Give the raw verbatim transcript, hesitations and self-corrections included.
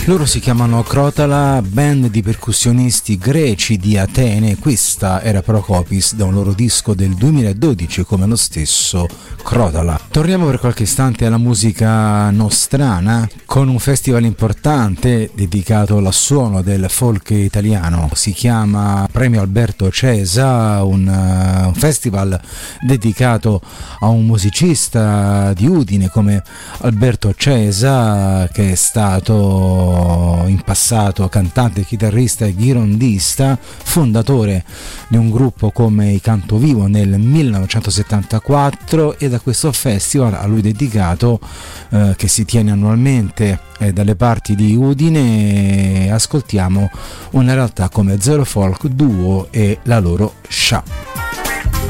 Loro si chiamano Crotala, band di percussionisti greci di Atene. Questa era Procopis, da un loro disco del duemiladodici, come lo stesso Crotala. Torniamo per qualche istante alla musica nostrana, con un festival importante dedicato al suono del folk italiano. Si chiama Premio Alberto Cesa, un, uh, un festival dedicato a un musicista di Udine come Alberto Cesa, che è stato in passato cantante, chitarrista e ghirondista, fondatore di un gruppo come i Canto Vivo nel millenovecentosettantaquattro, e da questo festival a lui dedicato, eh, che si tiene annualmente eh, dalle parti di Udine, ascoltiamo una realtà come Zero Folk Duo e la loro Scià.